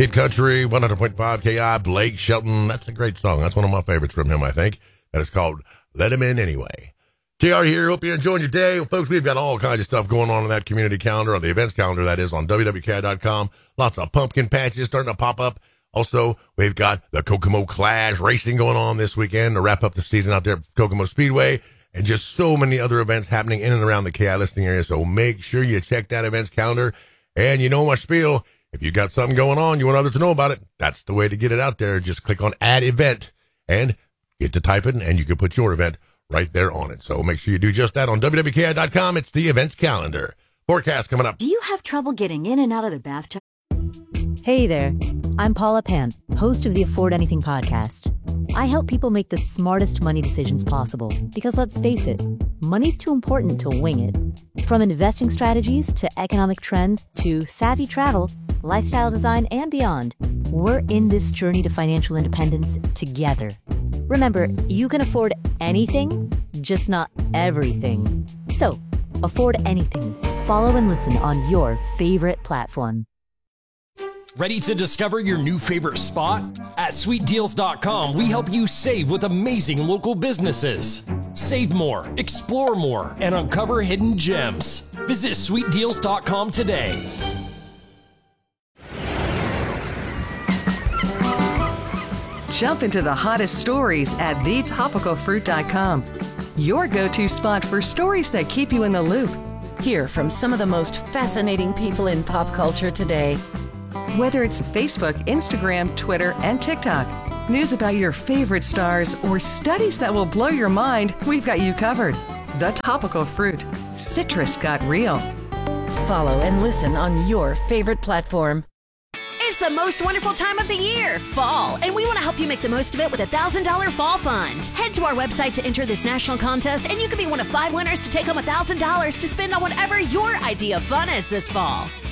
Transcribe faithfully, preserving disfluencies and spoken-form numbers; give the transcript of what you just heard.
Kid Country, one hundred point five K I, Blake Shelton. That's a great song. That's one of my favorites from him, I think. That is called Let Him In Anyway. J R here. Hope you're enjoying your day. Well, folks, we've got all kinds of stuff going on in that community calendar, on the events calendar, that is, on W W K I dot com. Lots of pumpkin patches starting to pop up. Also, we've got the Kokomo Clash racing going on this weekend to wrap up the season out there at Kokomo Speedway, and just so many other events happening in and around the K I listing area. So make sure you check that events calendar. And you know my spiel. If you got something going on, you want others to know about it, that's the way to get it out there. Just click on Add Event and get to typing, and you can put your event right there on it. So make sure you do just that on W W K I dot com. It's the events calendar. Forecast coming up. Do you have trouble getting in and out of the bathtub? Hey there, I'm Paula Pant, host of the Afford Anything podcast. I help people make the smartest money decisions possible because, let's face it, money's too important to wing it. From investing strategies to economic trends to savvy travel, lifestyle design, and beyond, we're in this journey to financial independence together. Remember, you can afford anything, just not everything. So, afford anything. Follow and listen on your favorite platform. Ready to discover your new favorite spot? At sweet deals dot com, we help you save with amazing local businesses. Save more, explore more, and uncover hidden gems. Visit sweet deals dot com today. Jump into the hottest stories at the topical fruit dot com. Your go-to spot for stories that keep you in the loop. Hear from some of the most fascinating people in pop culture today. Whether it's Facebook, Instagram, Twitter, and TikTok, news about your favorite stars, or studies that will blow your mind, we've got you covered. The Topical Fruit. Citrus got real. Follow and listen on your favorite platform. It's the most wonderful time of the year, fall, and we want to help you make the most of it with a one thousand dollars Fall Fund. Head to our website to enter this national contest, and you could be one of five winners to take home one thousand dollars to spend on whatever your idea of fun is this fall.